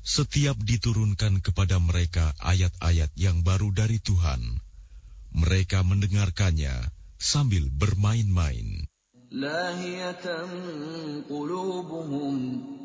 Setiap diturunkan kepada mereka ayat-ayat yang baru dari Tuhan, mereka mendengarkannya sambil bermain-main. لاهية قلوبهم